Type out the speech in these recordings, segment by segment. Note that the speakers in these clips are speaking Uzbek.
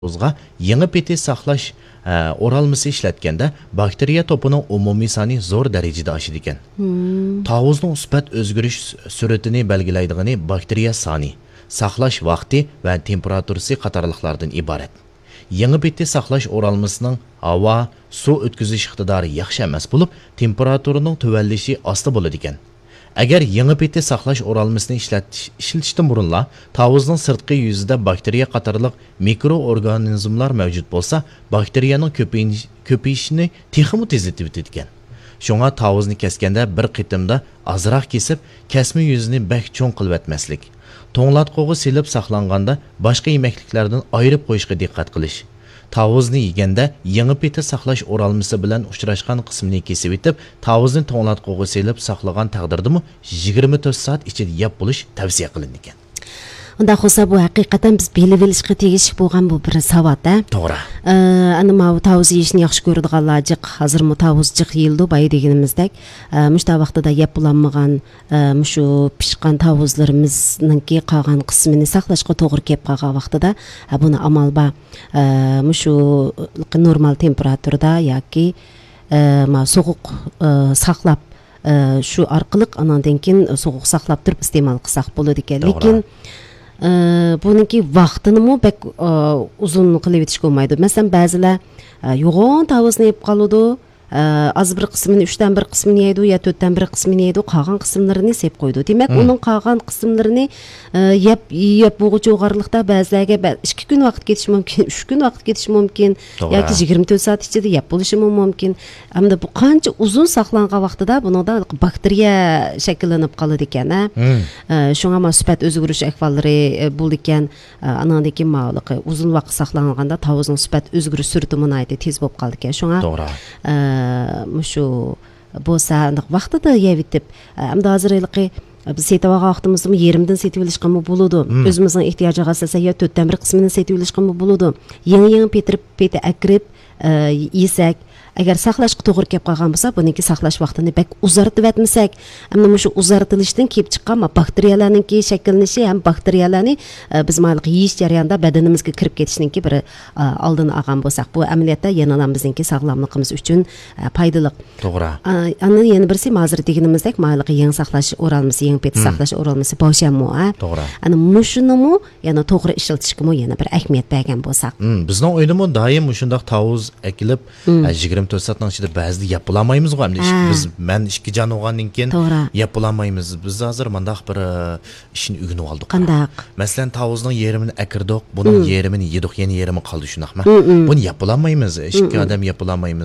Tavuzga yeni peti saqlash oralması işletkende bakteriya topuning umumiy soni zo'r darajada oshadi ekan. Tavuzning sifat o'zgarish sur'atini belgilaydigani bakteriya soni, saqlash vaqti va temperaturasi qatorliqlardan iborat. Yeni peti saqlash oralmasının havo, suv o'tkazish iqtidori yaxshi emas bo'lib, temperaturining tuvanlishi osti bo'ladi ekan. Agar yangi peti saqlash oralmasini ishlatishdan burunla tavuzning sirtqi yuzida bakteriya qatorliq mikroorganizmlar mavjud bo'lsa, bakteriyaning ko'payishini texmi tezlatib ekan. Shunga tavuzni kesganda bir qitimda azroq kesib, kesma yuzini bak cho'ng qilib etmaslik. To'nglatqo'ga silib saqlanganda boshqa yemekliklardan ayirib qo'yishga diqqat qilish. Tavuzni yeganda yangi peti saqlash oralmasi bilan uchrashgan qismini kesib etib, tavuzni to'nglatqo'ga silib saqlagan taqdirdami 24 soat ichida yeb bo'lish tavsiya qilingan. Unda xo'sa bu haqiqatan biz bilib olishga tegishli bo'lgan bu bir savat, a? To'g'ri. Ana ma tavuz yeyishni yaxshi ko'radiganlar jiq, hozir mu tavuz jiq yildi, bay deganimizdek, mushta vaqtida yeb bulanmagan, mushu pishgan tavuzlarimizninki qolgan qismini saqlashga to'g'ri kelib qolgan vaqtida, buni amal ba mushu normal temperaturada yoki ma sovuq saqlab shu orqali anandan keyin sovuq saqlab turib iste'mol qilsak bo'ladi ekan. Lekin buniki vaqtini mu bek uzun qilib etishga bo'lmaydi. Masalan, ba'zilar yo'g'on tavuzni yeb qoladi, az bir qismini 3dan 1 qismini yeydi, ya 4dan 1 qismini yeydi, qolgan qismlarini sep qo'ydi. Demak, uning qolgan qismlarini yeb bo'g'uchi o'g'arliqda ba'zilarga 2 kun vaqt ketishi mumkin, 3 kun vaqt ketishi mumkin, yoki 24 soat ichida yeb bo'lishi mumkin. Hamda bu qancha uzun saqlangan vaqtida buningda bakteriya shakllanib qoladi ekan, a? Shunga ma sifat o'zgarish ahvollari bo'ldi ekan. Anandagi ma'lum uzun vaqt saqlanganda tavuzning sifat o'zgarish sur'ati munoyati tez bo'lib qoldi ekan. Shunga mushu bo'lsa vaqtida yeyitib, hamda hozirgi biz setib olgan vaqtimizda yerimdan setib olishga bo'ladi. O'zimizning ehtiyojiga asosan 4dan 1 qismini setib olishga bo'ladi. Yangi peti akirib yesak, agar saqlashga to'g'ri kelib qolgan bo'lsa, buniki saqlash vaqtini bek uzartib etmasak, hamda mushu uzartilishdan kelib chiqqan bakteriyalarninki shakllanishi ham bakteriyalarni biz mayliq yeyish jarayonida badanimizga kirib ketishiningki bir oldini olgan bo'lsak, bu amaliyotda yana bizningki sog'lomligimiz uchun foydali. To'g'ri. Ana yana birisi hozir deganimizdek, mayliq yangi saqlash oralmasi, yangi pet saqlash oralmasi bo'shammi, a? To'g'ri. Ana mushunimi yana to'g'ri ishlatishga yana bir ahamiyat bergan bo'lsak. Bizning o'ydami doim shundoq tavuz ekilib 24 soatning ichida ba'zida yeb bulamaymiz g'o. Biz men 2 jon o'g'andan keyin yeb bulamaymiz. Biz hozir mendaq bir ishni o'rganib oldik. Qandaq? Masalan, tavuzning yerimini akirdik, buning yerimini yedik, yana yerimi qoldi shunaqmi? Buni yeb bulamaymiz. 2 odam yeb bulamaymiz.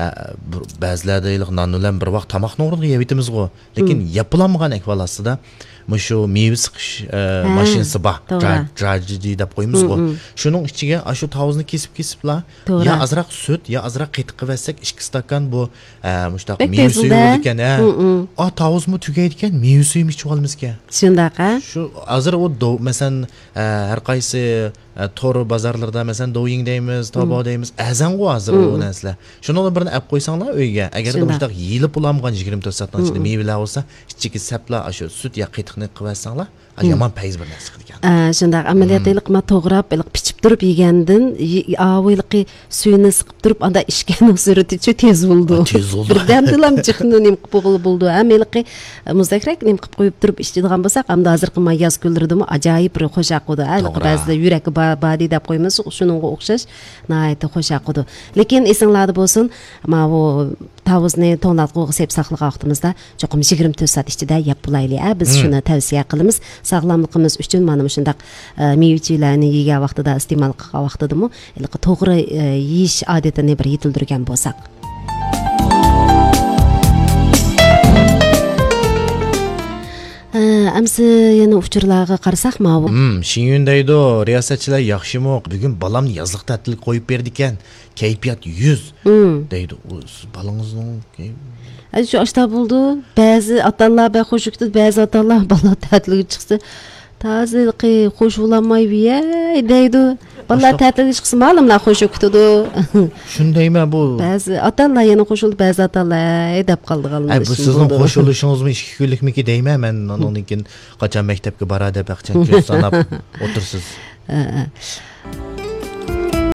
Ba'zilarda non bilan bir vaqt tomoqni o'rniga yeb etamiz g'o. Lekin yeb bulamagan ahvol ostida mushu meva siqish mashinasi bor. Tragedy deb qo'yamiz g'o. Shuning ichiga shu tavuzni kesib-kesibla, ya azroq sut, ya azroq qatiq qilsak 2 stakan bu mushtaq meva suvi bo'lar ekan, a? Tavuzmi tugaydi ekan, meva suyini ichib olamiz ekan. Shundaqa? Shu hozir u masalan har qaysi to'g'ri bozorlarda masalan doying deymiz, tobo deymiz, azan g'o hozir u narsalar. Shuni birini olib qo'ysanglar uyga, agar mushtaq yeyilib bo'lamagan 24 soatdan ichida mevalar bo'lsa, ichiga sapla shu sut ya qatiqni qilsanglar, yomon payz bir narsa qilgan. Shunday amaliyotlik ma to'g'rab, pichib turib yegandan avvalgi suyini siqib turib, anda ishgan surati tez bo'ldi. Birdamdilam jiqni nim qilib bo'ldi. Amaliyotli muzakrak nim qilib qo'yib turib ishlaydigan bo'lsak, hamda hozirgi ma yoz kunlaridami ajoyib bir xo'shaqudi. Ba'zida yurak badi deb qo'yamiz, shuningga o'xshash nihoyatda xo'shaqudi. Lekin esinglarda bo'lsin, ma bu tavuzni to'nglatqo'ga sep saqlagan vaqtimizda cho'qim 24 soat ichida yeb bulaylik. Biz shuni tavsiya qilamiz. Sog'lomligimiz uchun mana shundaq mevachilarni yegan vaqtida iste'mol qilgan vaqtidami to'g'ri yeyish odatini bir yetildirgan bo'lsak. Amsi yana uchurlarga qarasak ma bu. Shinyun deydi, riyosatchilar yaxshimi? Bugun balamni yozliq ta'til qo'yib berdi ekan. Kayfiyat 100 deydi. Balangizning shu ashta bo'ldi. Ba'zi atalar ba xush ko'rdi, ba'zi atalar bala ta'tilga chiqsa, tazilqi xush bo'lamaydi deydi. Balalar ta'tilga chiqsa, ma'lumlar xush ko'rdi. Shundaymi bu? Ba'zi atalar yana qo'shildi, ba'zi atalar deb qoldi qoldi. Bu sizning qo'shilishingizmi 2 kunlikmiki deyman, men undan keyin qachon maktabga boradi deb aqchan ko'z sanab o'tirsiz.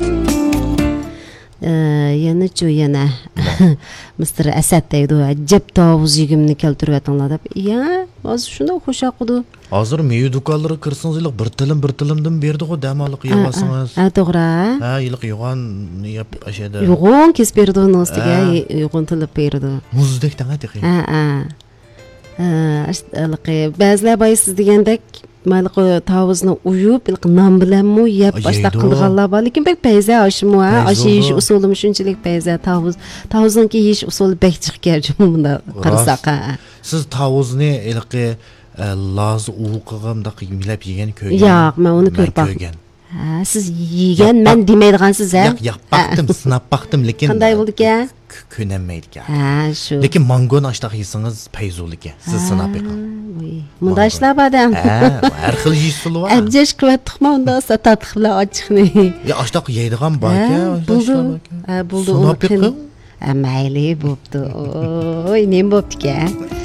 yana chu yana Mr. Asad deydi, ajab tavuz yigimni keltirib atinglar deb. Ya, hozir shunda xo'shaqidi. Hozir meyu do'konlari kirsingizlar bir tilimdan berdi-ku damaliq yeyasınız. Ha, to'g'ri. Ha, yiliq yo'g'on yeb ashada. Yo'g'on kes berdi uni ustiga, yo'g'on tilib berdi. Muzdek tanga Ha, ha. Ba'zilar siz degandek Malıqı tavuzni uyub, non bilanmi yeb boshqa qilganlar bor, lekin bek payza oshmu, oshi yeyish usuli shunchalik payza tavuzniki yeyish usuli bek chiqgan bunda qarasak. Siz tavuzni ilqi loz uvuqig'imda qiymilab yegan ko'rgan. Yo'q, men uni ko'rib baqdim. Ha, siz yegan men demaydigansiz, ha? Yo'q, baqdim, sinab baqdim, lekin qanday bo'ldi ekan? Ko'nammaydi ekan. Ha, shu. Lekin mangoni ashtaq yesangiz payzul ekan. Siz sinab yiqing. Bunda ishlar badam. Har xil yeyishsili bor. Abjash qilyaptiqmi unda satatliq bilan ochiqni. Ya ashtaq yeydigan bor ekan. Bo'ldi. Bo'ldi. Mayli bo'pti. Oy, nima bo'pti ekan?